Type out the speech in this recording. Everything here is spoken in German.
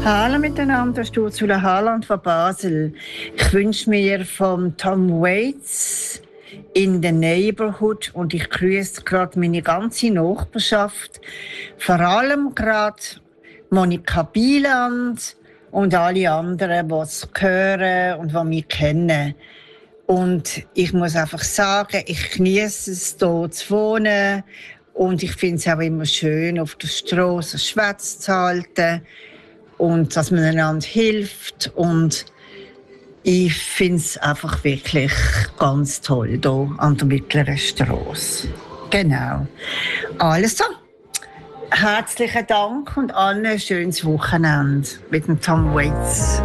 Hallo miteinander, das ist Ursula Haaland von Basel. Ich wünsche mir von Tom Waits «In the Neighborhood» und ich grüße gerade meine ganze Nachbarschaft, vor allem gerade Monika Bieland und alle anderen, die es hören und die mich kennen. Und ich muss einfach sagen, ich genieße es, hier zu wohnen. Und ich finde es auch immer schön, auf der Straße Schwätze zu halten und dass man einander hilft. Und ich finde es einfach wirklich ganz toll hier an der Mittleren Straße. Genau. Also, herzlichen Dank und allen ein schönes Wochenende mit dem Tom Waits.